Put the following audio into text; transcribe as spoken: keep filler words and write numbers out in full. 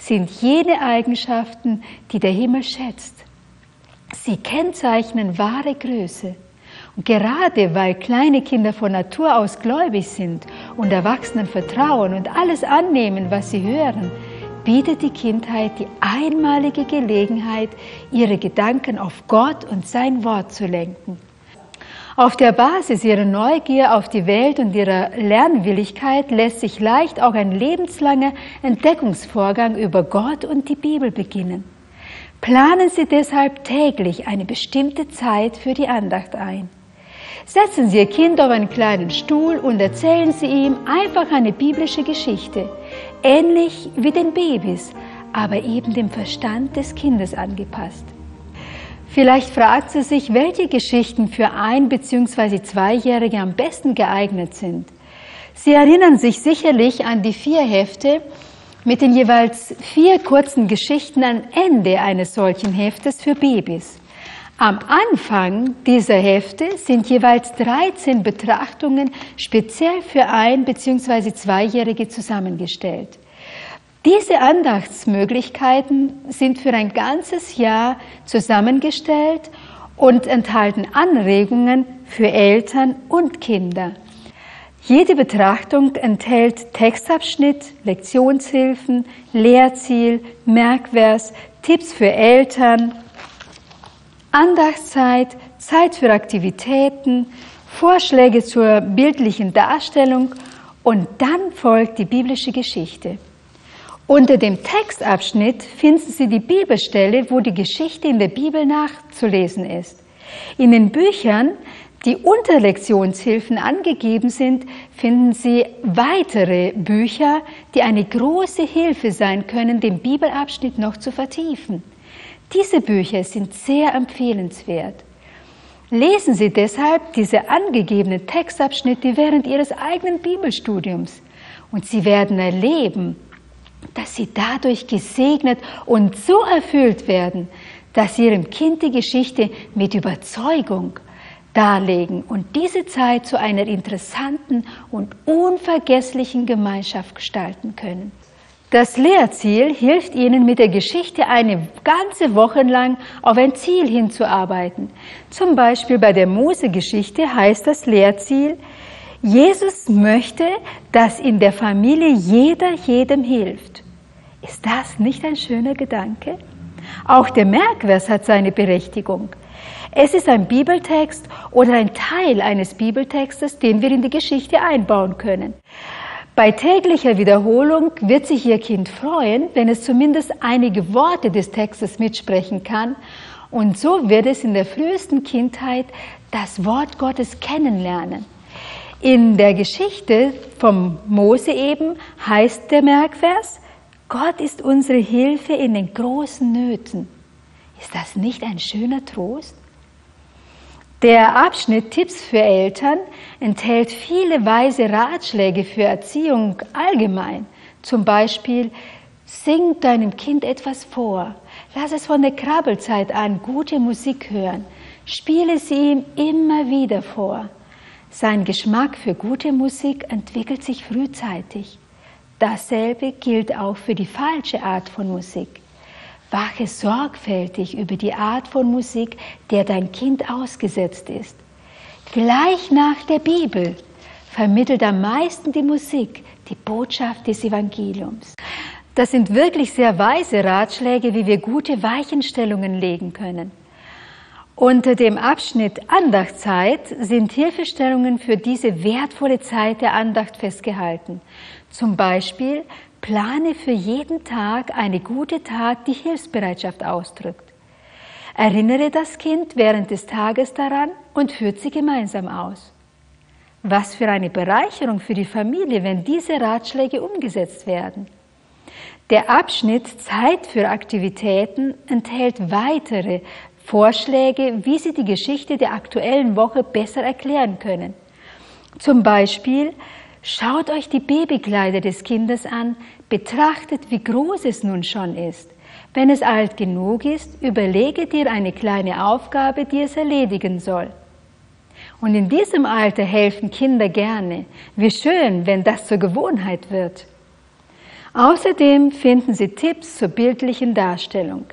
sind jene Eigenschaften, die der Himmel schätzt. Sie kennzeichnen wahre Größe. Und gerade weil kleine Kinder von Natur aus gläubig sind und Erwachsenen vertrauen und alles annehmen, was sie hören, bietet die Kindheit die einmalige Gelegenheit, ihre Gedanken auf Gott und sein Wort zu lenken. Auf der Basis ihrer Neugier auf die Welt und ihrer Lernwilligkeit lässt sich leicht auch ein lebenslanger Entdeckungsvorgang über Gott und die Bibel beginnen. Planen Sie deshalb täglich eine bestimmte Zeit für die Andacht ein. Setzen Sie Ihr Kind auf einen kleinen Stuhl und erzählen Sie ihm einfach eine biblische Geschichte, ähnlich wie den Babys, aber eben dem Verstand des Kindes angepasst. Vielleicht fragt sie sich, welche Geschichten für ein- bzw. zweijährige am besten geeignet sind. Sie erinnern sich sicherlich an die vier Hefte mit den jeweils vier kurzen Geschichten am Ende eines solchen Heftes für Babys. Am Anfang dieser Hefte sind jeweils dreizehn Betrachtungen speziell für ein- bzw. zweijährige zusammengestellt. Diese Andachtsmöglichkeiten sind für ein ganzes Jahr zusammengestellt und enthalten Anregungen für Eltern und Kinder. Jede Betrachtung enthält Textabschnitt, Lektionshilfen, Lehrziel, Merkvers, Tipps für Eltern, Andachtszeit, Zeit für Aktivitäten, Vorschläge zur bildlichen Darstellung und dann folgt die biblische Geschichte. Unter dem Textabschnitt finden Sie die Bibelstelle, wo die Geschichte in der Bibel nachzulesen ist. In den Büchern, die unter Lektionshilfen angegeben sind, finden Sie weitere Bücher, die eine große Hilfe sein können, den Bibelabschnitt noch zu vertiefen. Diese Bücher sind sehr empfehlenswert. Lesen Sie deshalb diese angegebenen Textabschnitte während Ihres eigenen Bibelstudiums und Sie werden erleben, dass Sie dadurch gesegnet und so erfüllt werden, dass Sie Ihrem Kind die Geschichte mit Überzeugung darlegen und diese Zeit zu einer interessanten und unvergesslichen Gemeinschaft gestalten können. Das Lehrziel hilft Ihnen, mit der Geschichte eine ganze Woche lang auf ein Ziel hinzuarbeiten. Zum Beispiel bei der Mose-Geschichte heißt das Lehrziel: Jesus möchte, dass in der Familie jeder jedem hilft. Ist das nicht ein schöner Gedanke? Auch der Merkvers hat seine Berechtigung. Es ist ein Bibeltext oder ein Teil eines Bibeltextes, den wir in die Geschichte einbauen können. Bei täglicher Wiederholung wird sich Ihr Kind freuen, wenn es zumindest einige Worte des Textes mitsprechen kann. Und so wird es in der frühesten Kindheit das Wort Gottes kennenlernen. In der Geschichte vom Mose eben heißt der Merkvers: Gott ist unsere Hilfe in den großen Nöten. Ist das nicht ein schöner Trost? Der Abschnitt Tipps für Eltern enthält viele weise Ratschläge für Erziehung allgemein. Zum Beispiel: Sing deinem Kind etwas vor, lass es von der Krabbelzeit an gute Musik hören, spiele sie ihm immer wieder vor. Sein Geschmack für gute Musik entwickelt sich frühzeitig. Dasselbe gilt auch für die falsche Art von Musik. Wache sorgfältig über die Art von Musik, der dein Kind ausgesetzt ist. Gleich nach der Bibel vermittelt am meisten die Musik die Botschaft des Evangeliums. Das sind wirklich sehr weise Ratschläge, wie wir gute Weichenstellungen legen können. Unter dem Abschnitt Andachtzeit sind Hilfestellungen für diese wertvolle Zeit der Andacht festgehalten. Zum Beispiel: Plane für jeden Tag eine gute Tat, die Hilfsbereitschaft ausdrückt. Erinnere das Kind während des Tages daran und führt sie gemeinsam aus. Was für eine Bereicherung für die Familie, wenn diese Ratschläge umgesetzt werden. Der Abschnitt Zeit für Aktivitäten enthält weitere Vorschläge, wie Sie die Geschichte der aktuellen Woche besser erklären können. Zum Beispiel: Schaut euch die Babykleider des Kindes an, betrachtet, wie groß es nun schon ist. Wenn es alt genug ist, überlege dir eine kleine Aufgabe, die es erledigen soll. Und in diesem Alter helfen Kinder gerne. Wie schön, wenn das zur Gewohnheit wird. Außerdem finden Sie Tipps zur bildlichen Darstellung.